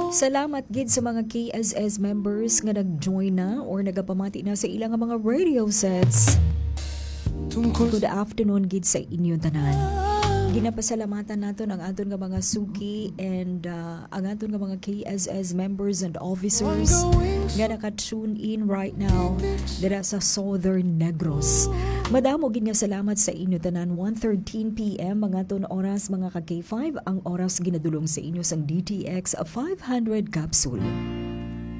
Salamat gid sa mga KSS members nga nag-join na or nagapamati na sa ilang mga radio sets. Good afternoon gid sa inyong tanan. Ginapasalamatan naton ang aton nga mga suki and ang aton nga mga KSS members and officers nga naka-tune in right now dira sa Southern Negros. Madamo gid nga salamat sa inyo tanan. 1:13 PM mga aton oras mga ka K5 ang oras ginadulong sa inyo sang DTX 500 capsule.